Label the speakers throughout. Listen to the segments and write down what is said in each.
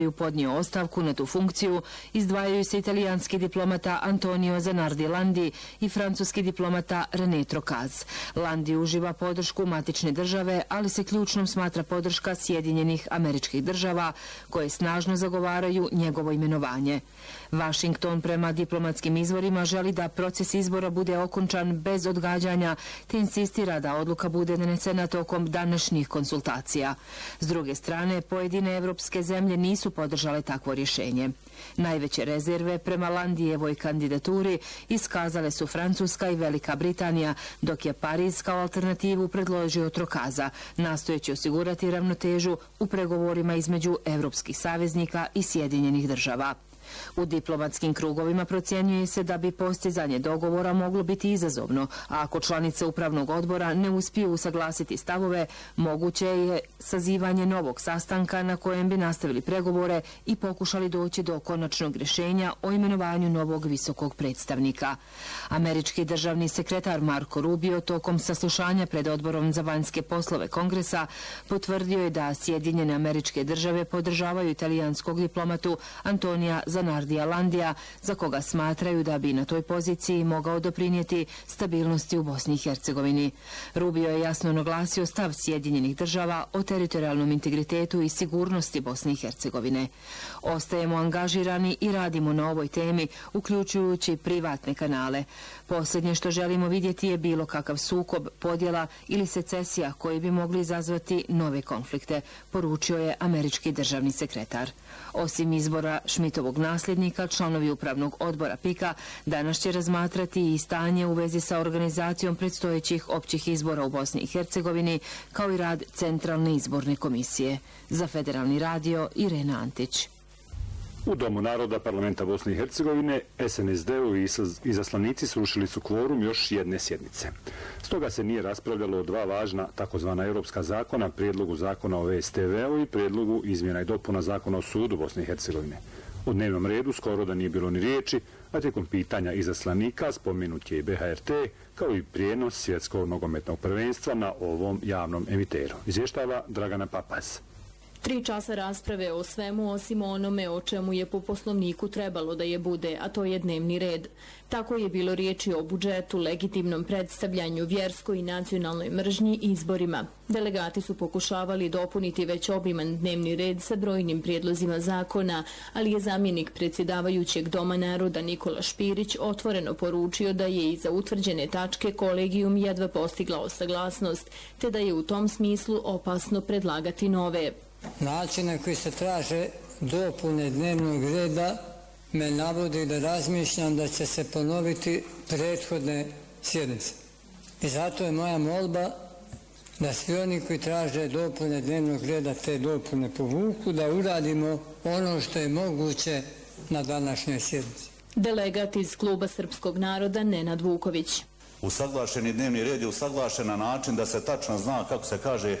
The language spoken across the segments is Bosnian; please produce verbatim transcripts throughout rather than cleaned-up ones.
Speaker 1: podnio ostavku na tu funkciju, izdvajaju se italijanski diplomata Antonio Zanardi Landi i francuski diplomata René Trocaz. Landi uživa podršku matične države, ali se ključnom smatra podrška Sjedinjenih Američkih Država, koje snažno zagovaraju njegovo imenovanje. Washington prema diplomatskim izvorima želi da proces izbora bude okončan bez odgađanja, te insistira da odluka bude donesena tokom današnjih konsultacija. S druge strane, pojedine evropske zemlje nisu podržale takvo rješenje. Najveće rezerve prema Landijevoj kandidaturi iskazale su Francuska i Velika Britanija, dok je Pariz kao alternativu predložio Trocaza, nastojeći osigurati ravnotežu u pregovorima između evropskih saveznika i Sjedinjenih Država. U diplomatskim krugovima procjenjuje se da bi postizanje dogovora moglo biti izazovno, a ako članice upravnog odbora ne uspiju usaglasiti stavove, moguće je sazivanje novog sastanka na kojem bi nastavili pregovore i pokušali doći do konačnog rješenja o imenovanju novog visokog predstavnika. Američki državni sekretar Marco Rubio tokom saslušanja pred odborom za vanjske poslove Kongresa potvrdio je da Sjedinjene Američke Države podržavaju italijanskog diplomatu Antonija Zanardija Landija, za koga smatraju da bi na toj poziciji mogao doprinijeti stabilnosti u Bosni i Hercegovini. Rubio je jasno naglasio stav Sjedinjenih Država o teritorijalnom integritetu i sigurnosti Bosne i Hercegovine. Ostajemo angažirani i radimo na ovoj temi, uključujući privatne kanale. Posljednje što želimo vidjeti je bilo kakav sukob, podjela ili secesija koji bi mogli izazvati nove konflikte, poručio je američki državni sekretar. Osim izbora Schmidtovog nasljednika, članovi upravnog odbora PIK-a danas će razmatrati i stanje u vezi sa organizacijom predstojećih općih izbora u Bosni i Hercegovini, kao i rad Centralne izborne komisije. Za Federalni radio, Irena Antić.
Speaker 2: U Domu naroda parlamenta Bosne i Hercegovine S N S D-ovi izaslanici srušili su kvorum još jedne sjednice. Stoga se nije raspravljalo o dva važna takozvana europska zakona, prijedlogu zakona o V S T V-u i prijedlogu izmjena i dopuna zakona o sudu Bosne i Hercegovine. U dnevnom redu skoro da nije bilo ni riječi, a tijekom pitanja izaslanika spomenut je i B H R T, kao i prijenos svjetskog nogometnog prvenstva na ovom javnom emiteru. Izvještava Dragana Papaz.
Speaker 3: Tri časa rasprave o svemu osim onome o čemu je po poslovniku trebalo da je bude, a to je dnevni red. Tako je bilo riječi o budžetu, legitimnom predstavljanju, vjerskoj i nacionalnoj mržnji i izborima. Delegati su pokušavali dopuniti već obiman dnevni red sa brojnim prijedlozima zakona, ali je zamjenik predsjedavajućeg Doma naroda Nikola Špirić otvoreno poručio da je i za utvrđene tačke kolegijum jedva postigla saglasnost, te da je u tom smislu opasno predlagati nove.
Speaker 4: Način na koji se traže dopune dnevnog reda me navodi da razmišljam da će se ponoviti prethodne sjednice. I zato je moja molba da svi oni koji traže dopune dnevnog reda te dopune povuku, da uradimo ono što je moguće na današnjoj sjednici.
Speaker 3: Delegat iz Kluba srpskog naroda Nenad Vuković.
Speaker 5: Usaglašeni dnevni red je usaglašen na način da se tačno zna, kako se kaže,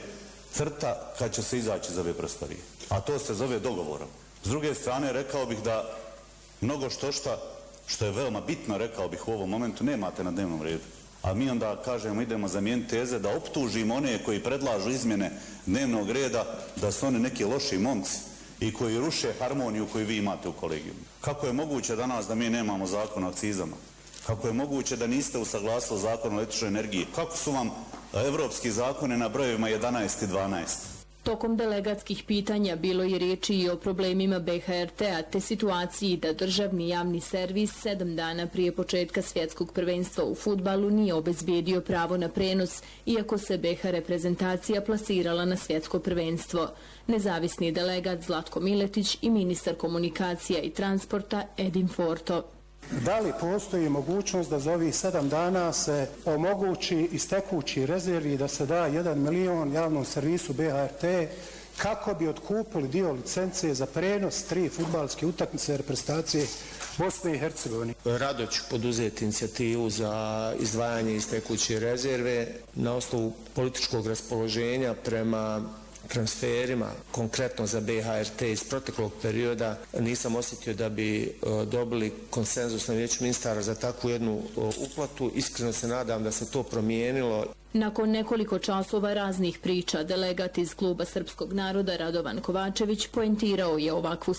Speaker 5: crta kad će se izaći iz ove prostorije. A to se zove dogovorom. S druge strane, rekao bih da mnogo što šta, što je veoma bitno, rekao bih u ovom momentu, nemate na dnevnom redu. A mi onda kažemo, idemo zamijeniti teze da optužimo one koji predlažu izmjene dnevnog reda, da su oni neki loši momci i koji ruše harmoniju koju vi imate u kolegiju. Kako je moguće danas da mi nemamo zakon o akcizama? Kako je moguće da niste usaglasili zakon o električnoj energiji? Kako su vam evropski zakone na brojevima jedanaest i dvanaest?
Speaker 3: Tokom delegatskih pitanja bilo je riječi i o problemima B H R T-a te situaciji da državni javni servis sedam dana prije početka svjetskog prvenstva u fudbalu nije obezbijedio pravo na prenos, iako se B H reprezentacija plasirala na svjetsko prvenstvo. Nezavisni delegat Zlatko Miletić i ministar komunikacija i transporta Edin Forto.
Speaker 6: Da li postoji mogućnost da za ovih sedam dana se omogući iz tekući rezervi da se da jedan milion javnom servisu B H R T kako bi otkupili dio licence za prenos tri fudbalske utakmice reprezentacije Bosne i Hercegovine?
Speaker 7: Rado ću poduzeti inicijativu za izdvajanje iz tekuće rezerve na osnovu političkog raspoloženja prema transferima, konkretno za B H R T iz proteklog perioda. Nisam osjetio da bi dobili konsenzus na vijeću ministara za takvu jednu uplatu. Iskreno se nadam da se to promijenilo.
Speaker 3: Nakon nekoliko časova raznih priča, delegat iz Kluba srpskog naroda Radovan Kovačević poentirao je ovakvu